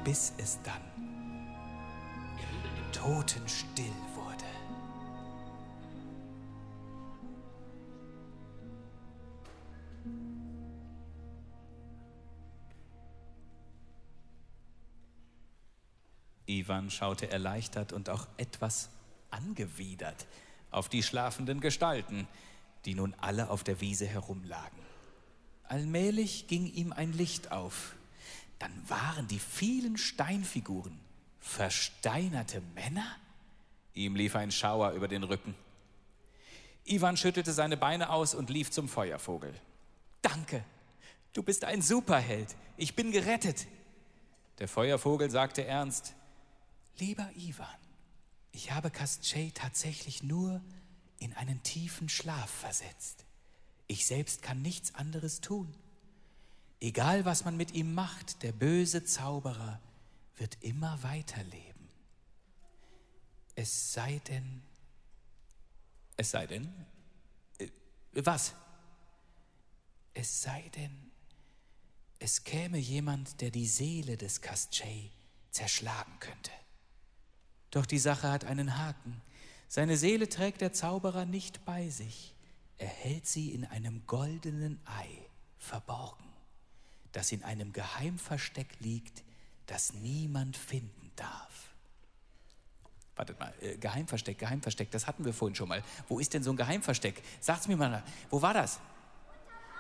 bis es dann totenstill wurde. Iwan schaute erleichtert und auch etwas angewidert auf die schlafenden Gestalten, die nun alle auf der Wiese herumlagen. Allmählich ging ihm ein Licht auf. Dann waren die vielen Steinfiguren versteinerte Männer? Ihm lief ein Schauer über den Rücken. Iwan schüttelte seine Beine aus und lief zum Feuervogel. »Danke, du bist ein Superheld. Ich bin gerettet.« Der Feuervogel sagte ernst: »Lieber Iwan, ich habe Kastschei tatsächlich nur in einen tiefen Schlaf versetzt. Ich selbst kann nichts anderes tun. Egal, was man mit ihm macht, der böse Zauberer wird immer weiterleben. Es sei denn, was? Es sei denn, es käme jemand, der die Seele des Kastschei zerschlagen könnte. Doch die Sache hat einen Haken. Seine Seele trägt der Zauberer nicht bei sich. Er hält sie in einem goldenen Ei verborgen, das in einem Geheimversteck liegt, das niemand finden darf.« Wartet mal, Geheimversteck, das hatten wir vorhin schon mal. Wo ist denn so ein Geheimversteck? Sagt's mir mal, wo war das?